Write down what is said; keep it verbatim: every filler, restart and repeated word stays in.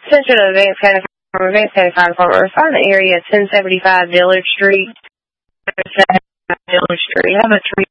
Attention to Advance County Fire, Advance County Fire Department. Respond to area ten seventy-five Dillard Street. Dillard Street. Have a tree